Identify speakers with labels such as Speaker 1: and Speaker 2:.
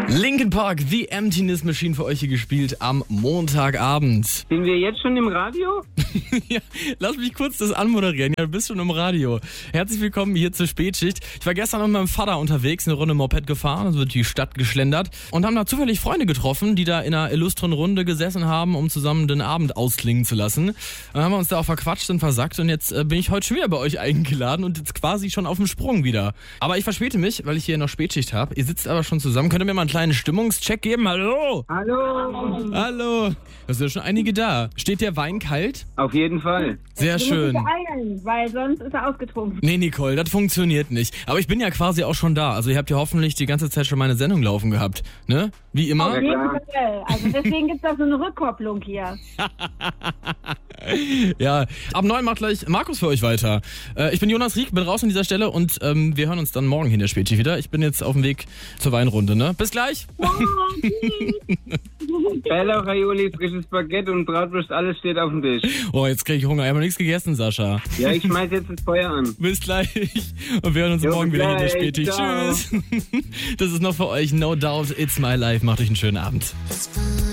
Speaker 1: Linkin Park, The Emptiness Machine für euch hier gespielt am Montagabend.
Speaker 2: Sind wir jetzt schon im Radio?
Speaker 1: Ja, lass mich kurz das anmoderieren. Ja, du bist schon im Radio. Herzlich willkommen hier zur Spätschicht. Ich war gestern mit meinem Vater unterwegs, eine Runde Moped gefahren, also durch die Stadt geschlendert und haben da zufällig Freunde getroffen, die da in einer illustren Runde gesessen haben, um zusammen den Abend ausklingen zu lassen. Dann haben wir uns da auch verquatscht und versackt und jetzt bin ich heute schon wieder bei euch eingeladen und jetzt quasi schon auf dem Sprung wieder. Aber ich verspäte mich, weil ich hier noch Spätschicht habe. Ihr sitzt aber schon zusammen. Könnt ihr mir mal einen kleinen Stimmungscheck geben? Hallo?
Speaker 2: Hallo?
Speaker 1: Hallo. Da sind ja schon einige da. Steht der Wein kalt?
Speaker 2: Auf jeden Fall.
Speaker 1: Sehr schön.
Speaker 3: Beeilen, weil sonst ist er ausgetrunken.
Speaker 1: Nee, Nicole, das funktioniert nicht. Aber ich bin ja quasi auch schon da. Also ihr habt ja hoffentlich die ganze Zeit schon meine Sendung laufen gehabt. Ne? Wie immer.
Speaker 3: Auf jeden Fall. Also deswegen gibt es da so eine Rückkopplung hier.
Speaker 1: Ja, ab 9 macht gleich Markus für euch weiter. Ich bin Jonas Rieck, bin raus an dieser Stelle und wir hören uns dann morgen hier in der Spätschicht wieder. Ich bin jetzt auf dem Weg zur Weinrunde, ne? Bis gleich.
Speaker 2: Bella, Raioli, frisches Baguette und Bratwurst, alles steht auf dem Tisch.
Speaker 1: Oh, jetzt kriege ich Hunger. Ich habe noch nichts gegessen, Sascha.
Speaker 2: Ja, ich schmeiß jetzt das Feuer an.
Speaker 1: Bis gleich. Und wir hören uns morgen wieder hier in der Spätschicht.
Speaker 2: Ciao.
Speaker 1: Tschüss. Das ist noch für euch No Doubt It's My Life. Macht euch einen schönen Abend.